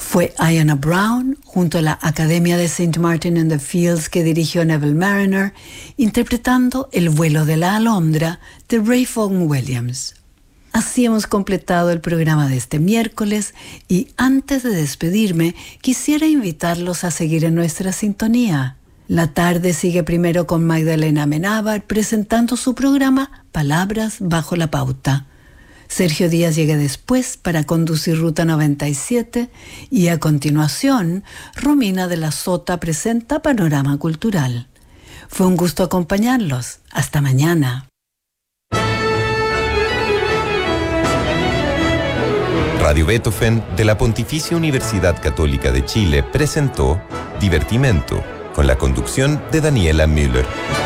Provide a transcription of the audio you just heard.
Fue Ayanna Brown, junto a la Academia de St. Martin in the Fields que dirigió Neville Marriner, interpretando El vuelo de la alondra de Ralph Vaughan Williams. Así hemos completado el programa de este miércoles y antes de despedirme quisiera invitarlos a seguir en nuestra sintonía. La tarde sigue primero con Magdalena Amenábar presentando su programa Palabras bajo la pauta. Sergio Díaz llega después para conducir Ruta 97 y a continuación Romina de la Sota presenta Panorama Cultural. Fue un gusto acompañarlos. Hasta mañana. Radio Beethoven de la Pontificia Universidad Católica de Chile presentó Divertimento, con la conducción de Daniela Müller.